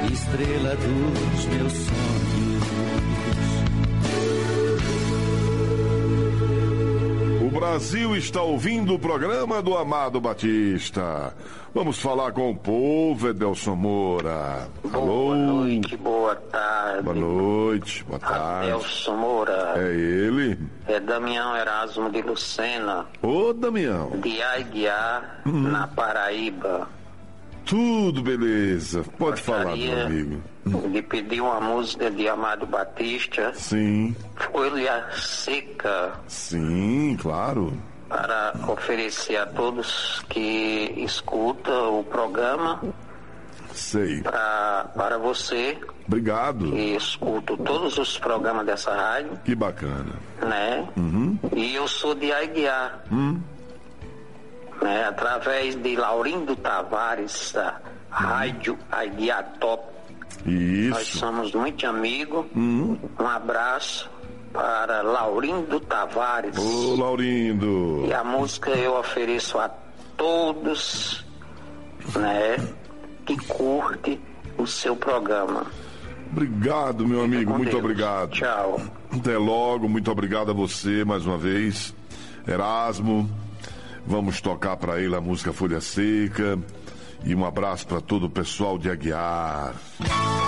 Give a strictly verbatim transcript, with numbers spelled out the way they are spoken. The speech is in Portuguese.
estrela dos meus sonhos. O Brasil está ouvindo o programa do Amado Batista. Vamos falar com o povo, Edelson Moura. Boa Alô? noite, boa tarde. Boa noite, boa tarde. Edelson Moura. É ele? É Damião Erasmo de Lucena, Ô, Damião. de Aiguiar, Hum. na Paraíba. Tudo beleza. Pode falar, Gostaria meu amigo. de pedir uma música de Amado Batista, Sim, Folha Seca, sim, claro. para oferecer a todos que escutam o programa, Sei. pra, para você Obrigado. que escuta todos os programas dessa rádio, Que bacana. né? Uhum. E eu sou de Aiguiar. Hum. Né, através de Laurindo Tavares, da Rádio Aiguiar Top. Nós Isso. somos muito amigos. Hum. Um abraço para Laurindo Tavares. Ô, Laurindo. E a música eu ofereço a todos, né, que curte o seu programa. Obrigado, meu amigo. Com Muito Deus. obrigado. Tchau. Até logo. Muito obrigado a você mais uma vez. Erasmo. Vamos tocar para ele a música Folha Seca. E um abraço para todo o pessoal de Aguiar.